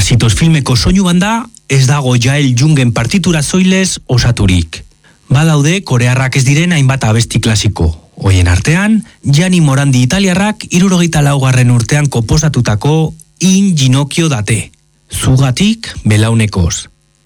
Parásitos filmeko soinu banda ez dago Jael Jungen partitura zoilez osaturik. Badaude korearrak ez diren hainbat abesti klasiko. Hoien artean, Gianni Morandi italiarrak 74. urtean konposatutako In Ginocchio Date. Zugatik belaunekoz.